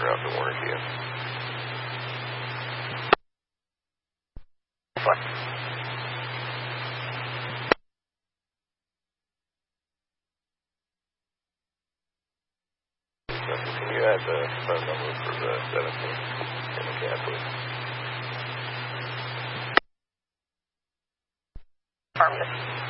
interrupt the warranty. Fine. Can you add the phone number for the 17 in the cab, please? Affirmative.